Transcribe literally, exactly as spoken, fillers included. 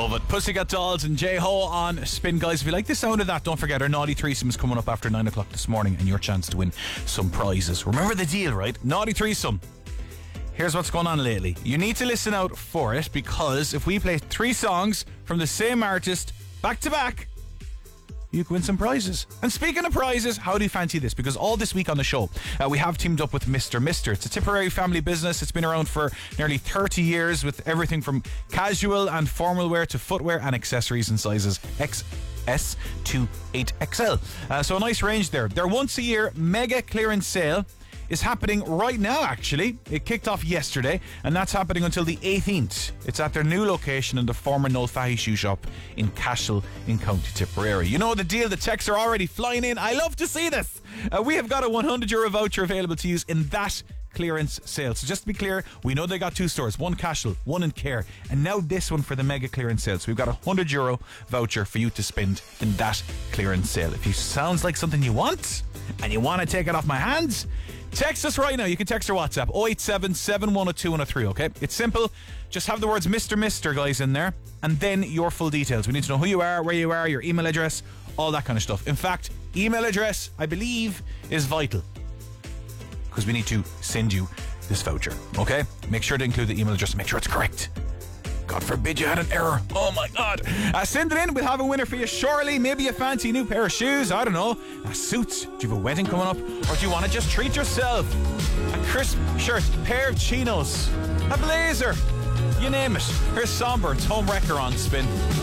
Love it. Pussycat Dolls and J-Ho on Spin. Guys, if you like the sound of that, don't forget our Naughty Threesome is coming up after nine o'clock this morning and your chance to win some prizes. Remember the deal, right? Naughty Threesome. Here's what's going on lately. You need to listen out for it, because if we play three songs from the same artist back to back, you can win some prizes. And speaking of prizes, how do you fancy this? Because all this week on the show, uh, we have teamed up with Mister Mister. It's a Tipperary family business. It's been around for nearly thirty years with everything from casual and formal wear to footwear and accessories in sizes X S to eight X L. Uh, so a nice range there. Their once a year mega clearance sale is happening right now, actually. It kicked off yesterday, and that's happening until the eighteenth. It's at their new location in the former Noel Fahy shoe shop in Cashel in County Tipperary. You know the deal, the texts are already flying in. I love to see this. Uh, we have got a one hundred euro voucher available to use in that clearance sale. So just to be clear, we know they got two stores, one Cashel, one in Care, and now this one for the mega clearance sale. So we've got a one hundred euro voucher for you to spend in that clearance sale. If you sounds like something you want and you want to take it off my hands, text us right now. You can text or WhatsApp oh eight seven, seven one oh two, one oh three, okay? It's simple. Just have the words Mister Mister guys in there, and then your full details. We need to know who you are, where you are, your email address, all that kind of stuff. In fact, email address, I believe, is vital, because we need to send you this voucher, okay? Make sure to include the email address and make sure it's correct. God forbid you had an error. Oh my God. Uh, send it in. We'll have a winner for you shortly. Maybe a fancy new pair of shoes. I don't know. A suit. Do you have a wedding coming up? Or do you want to just treat yourself? A crisp shirt, a pair of chinos, a blazer. You name it. Here's Somber. It's Home Wrecker on Spin.